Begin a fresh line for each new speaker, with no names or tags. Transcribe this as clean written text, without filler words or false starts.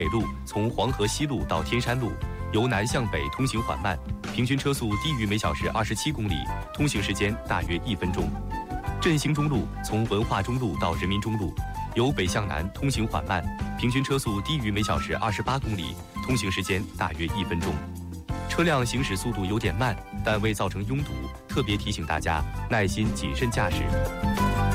北路从黄河西路到天山路，由南向北通行缓慢，平均车速低于每小时27公里，通行时间大约1分钟。振兴中路从文化中路到人民中路，由北向南通行缓慢，平均车速低于每小时28公里，通行时间大约1分钟。车辆行驶速度有点慢，但未造成拥堵，特别提醒大家耐心谨慎驾驶。